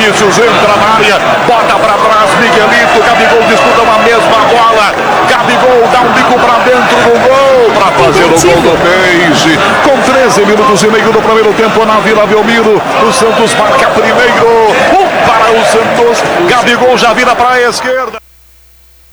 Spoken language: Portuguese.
Vinícius entra na área, bota pra trás, Miguelito, Gabigol disputa uma mesma bola, Gabigol dá um bico pra dentro do gol, pra fazer o gol do Peixe, com 13 minutos e meio do primeiro tempo na Vila Belmiro, o Santos marca primeiro, para o Santos, Gabigol já vira pra esquerda.